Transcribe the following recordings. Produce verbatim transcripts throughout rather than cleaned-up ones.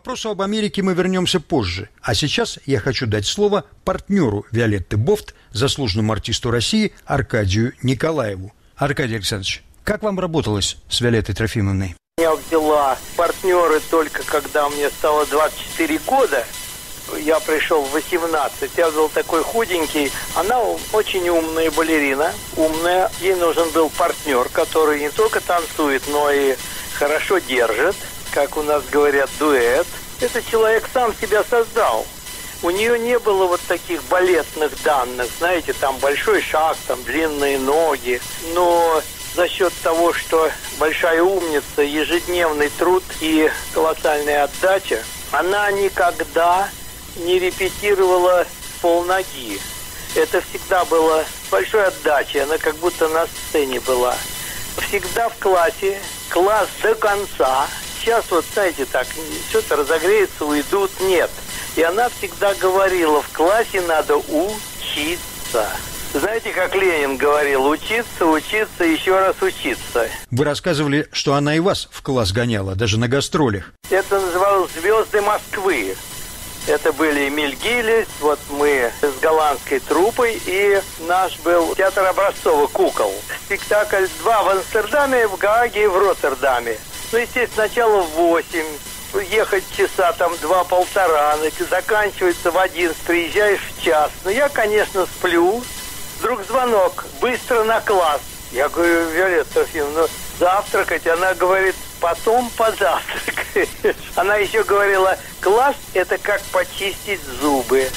вопросу об Америке мы вернемся позже. А сейчас я хочу дать слово партнеру Виолетты Бофт, заслуженному артисту России Аркадию Николаеву. Аркадий Александрович, как вам работалось с Виолеттой Трофимовной? Я взяла партнеры только когда мне стало двадцать четыре года. Я пришел в восемнадцать, я был такой худенький. Она очень умная балерина, умная. Ей нужен был партнер, который не только танцует, но и хорошо держит. Как у нас говорят, дуэт. Этот человек сам себя создал. У нее не было вот таких балетных данных. Знаете, там большой шаг, там длинные ноги. Но за счет того, что большая умница, ежедневный труд и колоссальная отдача, она никогда не репетировала полноги. Это всегда было с большой отдачей. Она как будто на сцене была. Всегда в классе, класс до конца. Сейчас вот, знаете, так, что-то разогреется, уйдут. Нет. И она всегда говорила, в классе надо учиться. Знаете, как Ленин говорил, учиться, учиться, еще раз учиться. Вы рассказывали, что она и вас в класс гоняла, даже на гастролях. Это называлось «Звезды Москвы». Это были Эмиль Гиллис, вот мы с голландской труппой, и наш был театр Образцова «Кукол». Спектакль два в Амстердаме, в Гааге и в Роттердаме. Ну, естественно, сначала в восемь, ехать часа там два-полтора, заканчивается в одиннадцать, приезжаешь в час. Ну, я, конечно, сплю. Вдруг звонок, быстро на класс. Я говорю, Виолетта Трофимовна, ну, завтракать. Она говорит, потом позавтракаешь. Она еще говорила, класс – это как почистить зубы.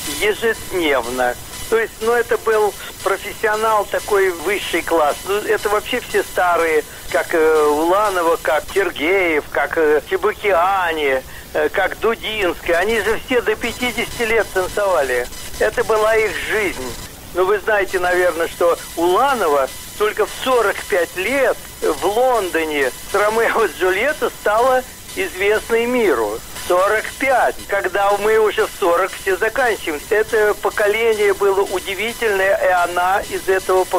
Ежедневно. То есть, ну, это был профессионал, такой высший класс. Ну, это вообще все старые, как э, Уланова, как Сергеев, как э, Чебокиани, э, как Дудинская. Они же все до пятидесяти лет танцевали. Это была их жизнь. Ну, вы знаете, наверное, что Уланова только в сорок пять лет в Лондоне с Ромео и Джульеттой стала известной миру. сорок пять, когда мы уже в сорок все заканчиваем. Это поколение было удивительное, и она из этого поколения.